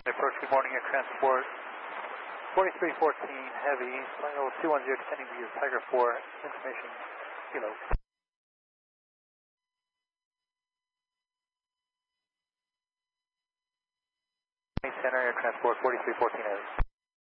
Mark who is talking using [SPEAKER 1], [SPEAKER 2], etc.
[SPEAKER 1] Approach, good morning, air transport. 4314 Heavy, flight level 210, descending to Tiger 4, information, kilo. Center, air transport, 4314 Heavy.